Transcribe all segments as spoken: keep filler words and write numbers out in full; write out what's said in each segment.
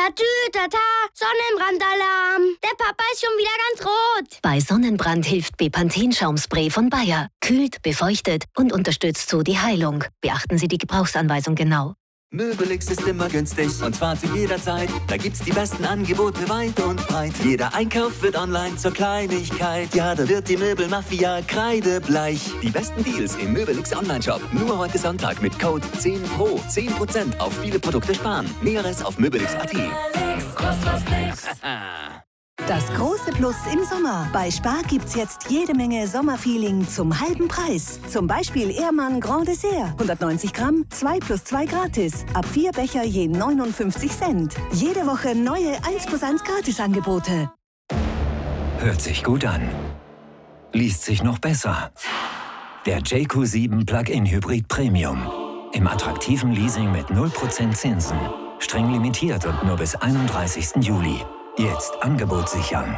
Tatü, tata, Sonnenbrandalarm. Der Papa ist schon wieder ganz rot. Bei Sonnenbrand hilft Bepanthen-Schaumspray von Bayer. Kühlt, befeuchtet und unterstützt so die Heilung. Beachten Sie die Gebrauchsanweisung genau. Möbelix ist immer günstig und zwar zu jeder Zeit. Da gibt's die besten Angebote weit und breit. Jeder Einkauf wird online zur Kleinigkeit. Ja, da wird die Möbelmafia kreidebleich. Die besten Deals im Möbelix Online-Shop. Nur heute Sonntag mit Code zehn Pro. zehn Prozent auf viele Produkte sparen. Näheres auf möbelix punkt at. Das große Plus im Sommer. Bei Spar gibt's jetzt jede Menge Sommerfeeling zum halben Preis. Zum Beispiel Ehrmann Grand Dessert. hundertneunzig Gramm, zwei plus zwei gratis. Ab vier Becher je neunundfünfzig Cent. Jede Woche neue eins plus eins Gratisangebote. Hört sich gut an. Liest sich noch besser. Der J Q sieben Plug-in Hybrid Premium. Im attraktiven Leasing mit null Prozent Zinsen. Streng limitiert und nur bis einunddreißigsten Juli. Jetzt Angebot sichern.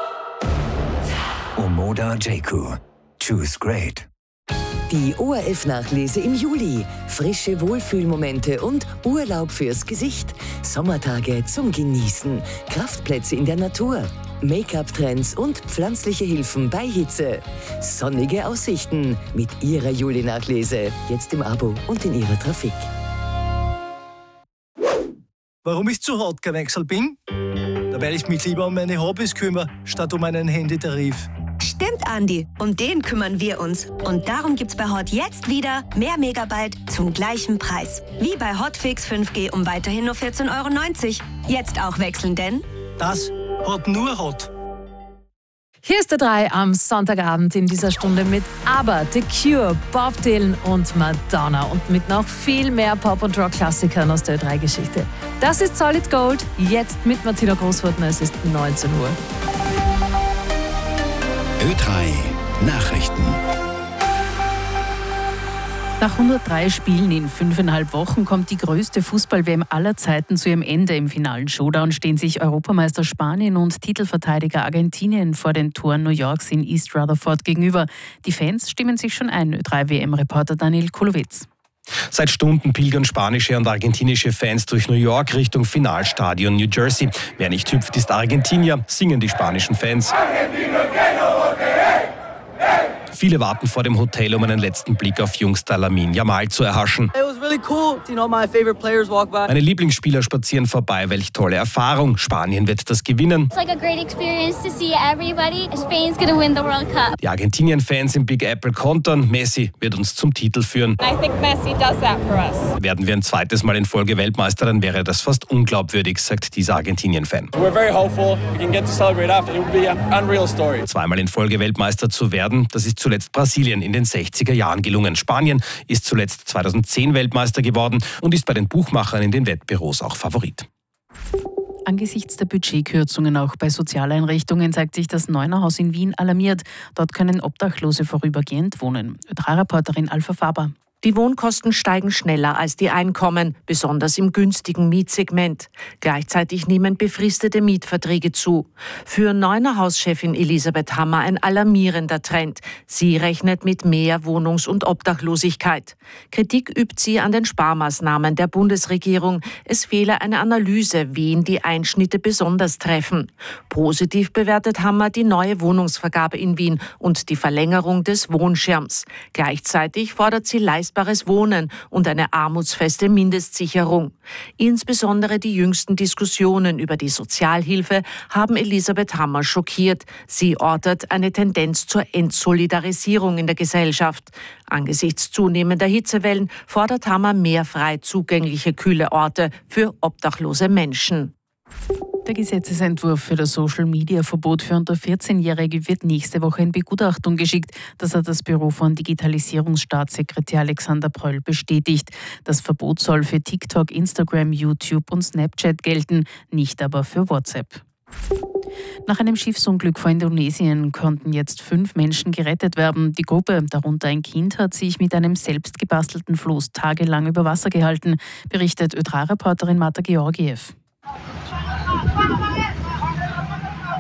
Omoda J Q. Choose great. Die O R F-Nachlese im Juli. Frische Wohlfühlmomente und Urlaub fürs Gesicht. Sommertage zum Genießen. Kraftplätze in der Natur. Make-up-Trends und pflanzliche Hilfen bei Hitze. Sonnige Aussichten mit Ihrer Juli-Nachlese. Jetzt im Abo und in Ihrer Trafik. Warum ich zu hart gewechselt bin? Weil ich mich lieber um meine Hobbys kümmere, statt um einen Handytarif. Stimmt, Andi. Um den kümmern wir uns. Und darum gibt's bei Hot jetzt wieder mehr Megabyte zum gleichen Preis. Wie bei Hotfix fünf G um weiterhin nur vierzehn Euro neunzig. Jetzt auch wechseln, denn... Das hat nur Hot. Hier ist der drei am Sonntagabend in dieser Stunde mit ABBA, The Cure, Bob Dylan und Madonna und mit noch viel mehr Pop- und Rock-Klassikern aus der Ö drei Geschichte. Das ist Solid Gold, jetzt mit Martina Großwurtner, es ist neunzehn Uhr. Ö drei Nachrichten. Nach hundertdrei Spielen in fünfeinhalb Wochen kommt die größte Fußball-W M aller Zeiten zu ihrem Ende. Im finalen Showdown stehen sich Europameister Spanien und Titelverteidiger Argentinien vor den Toren New Yorks in East Rutherford gegenüber. Die Fans stimmen sich schon ein, Ö drei W M-Reporter Daniel Kulowitz. Seit Stunden pilgern spanische und argentinische Fans durch New York Richtung Finalstadion New Jersey. Wer nicht hüpft, ist Argentinier, singen die spanischen Fans. Viele warten vor dem Hotel, um einen letzten Blick auf Jungstar Lamine Yamal zu erhaschen. Meine Lieblingsspieler spazieren vorbei, welch tolle Erfahrung. Spanien wird das gewinnen. Die Argentinien-Fans im Big Apple kontern, Messi wird uns zum Titel führen. Werden wir ein zweites Mal in Folge Weltmeister, dann wäre das fast unglaubwürdig, sagt dieser Argentinien-Fan. Zweimal in Folge Weltmeister zu werden, das ist zuletzt Brasilien in den sechziger Jahren gelungen. Spanien ist zuletzt zweitausendzehn Weltmeister geworden und ist bei den Buchmachern in den Wettbüros auch Favorit. Angesichts der Budgetkürzungen auch bei Sozialeinrichtungen zeigt sich das Neunerhaus in Wien alarmiert. Dort können Obdachlose vorübergehend wohnen. Ö drei Reporterin Alpha Faber. Die Wohnkosten steigen schneller als die Einkommen, besonders im günstigen Mietsegment. Gleichzeitig nehmen befristete Mietverträge zu. Für Neunerhaus-Chefin Elisabeth Hammer ein alarmierender Trend. Sie rechnet mit mehr Wohnungs- und Obdachlosigkeit. Kritik übt sie an den Sparmaßnahmen der Bundesregierung. Es fehle eine Analyse, wen die Einschnitte besonders treffen. Positiv bewertet Hammer die neue Wohnungsvergabe in Wien und die Verlängerung des Wohnschirms. Gleichzeitig fordert sie leistbares Wohnen und eine armutsfeste Mindestsicherung. Insbesondere die jüngsten Diskussionen über die Sozialhilfe haben Elisabeth Hammer schockiert. Sie ortet eine Tendenz zur Entsolidarisierung in der Gesellschaft. Angesichts zunehmender Hitzewellen fordert Hammer mehr frei zugängliche kühle Orte für obdachlose Menschen. Der Gesetzesentwurf für das Social-Media-Verbot für unter vierzehnjährige wird nächste Woche in Begutachtung geschickt. Das hat das Büro von Digitalisierungsstaatssekretär Alexander Pröll bestätigt. Das Verbot soll für TikTok, Instagram, YouTube und Snapchat gelten, nicht aber für WhatsApp. Nach einem Schiffsunglück vor Indonesien konnten jetzt fünf Menschen gerettet werden. Die Gruppe, darunter ein Kind, hat sich mit einem selbst gebastelten Floß tagelang über Wasser gehalten, berichtet Ö drei Reporterin Marta Georgiev.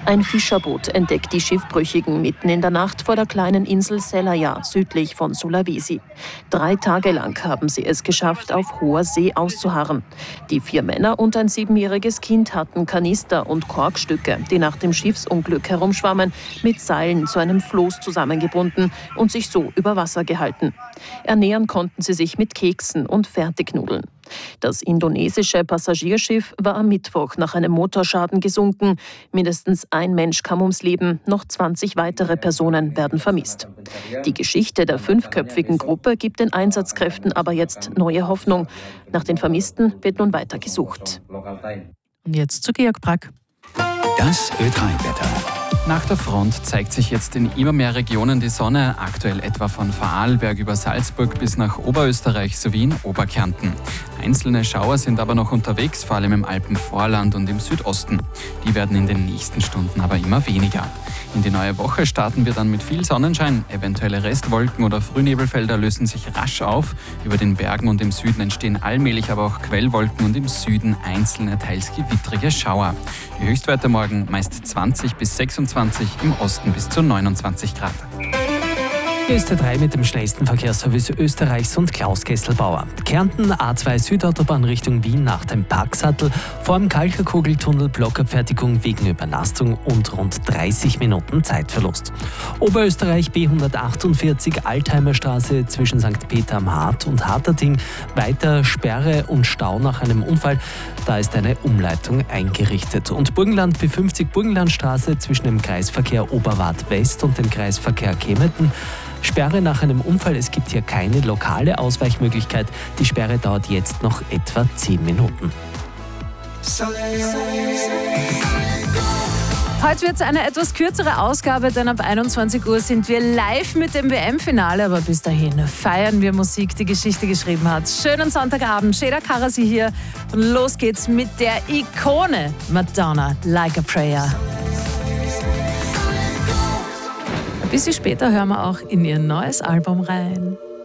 Ein Fischerboot entdeckt die Schiffbrüchigen mitten in der Nacht vor der kleinen Insel Selaja, südlich von Sulawesi. Drei Tage lang haben sie es geschafft, auf hoher See auszuharren. Die vier Männer und ein siebenjähriges Kind hatten Kanister und Korkstücke, die nach dem Schiffsunglück herumschwammen, mit Seilen zu einem Floß zusammengebunden und sich so über Wasser gehalten. Ernähren konnten sie sich mit Keksen und Fertignudeln. Das indonesische Passagierschiff war am Mittwoch nach einem Motorschaden gesunken. Mindestens ein Mensch kam ums Leben, noch zwanzig weitere Personen werden vermisst. Die Geschichte der fünfköpfigen Gruppe gibt den Einsatzkräften aber jetzt neue Hoffnung. Nach den Vermissten wird nun weiter gesucht. Und jetzt zu Georg Brack. Das Ö drei Wetter. Nach der Front zeigt sich jetzt in immer mehr Regionen die Sonne, aktuell etwa von Vorarlberg über Salzburg bis nach Oberösterreich sowie in Oberkärnten. Einzelne Schauer sind aber noch unterwegs, vor allem im Alpenvorland und im Südosten. Die werden in den nächsten Stunden aber immer weniger. In die neue Woche starten wir dann mit viel Sonnenschein. Eventuelle Restwolken oder Frühnebelfelder lösen sich rasch auf. Über den Bergen und im Süden entstehen allmählich aber auch Quellwolken und im Süden einzelne, teils gewittrige Schauer. Die Höchstwerte morgen meist zwanzig bis sechsundzwanzig, im Osten bis zu neunundzwanzig Grad. Hier ist der drei mit dem schnellsten Verkehrsservice Österreichs und Klaus Kesselbauer. Kärnten A zwei Südautobahn Richtung Wien nach dem Parksattel, vor dem Kalkerkugeltunnel Blockabfertigung wegen Überlastung und rund dreißig Minuten Zeitverlust. Oberösterreich B hundertachtundvierzig Altheimer Straße zwischen Sankt Peter am Hart und Harterting, weiter Sperre und Stau nach einem Unfall. Da ist eine Umleitung eingerichtet. Und Burgenland B fünfzig Burgenlandstraße zwischen dem Kreisverkehr Oberwart West und dem Kreisverkehr Kemeten. Sperre nach einem Unfall, es gibt hier keine lokale Ausweichmöglichkeit. Die Sperre dauert jetzt noch etwa zehn Minuten. Heute wird es eine etwas kürzere Ausgabe, denn ab einundzwanzig Uhr sind wir live mit dem W M-Finale. Aber bis dahin feiern wir Musik, die Geschichte geschrieben hat. Schönen Sonntagabend, Sheda Karasi hier. Und los geht's mit der Ikone Madonna, Like a Prayer. Ein bisschen später hören wir auch in ihr neues Album rein.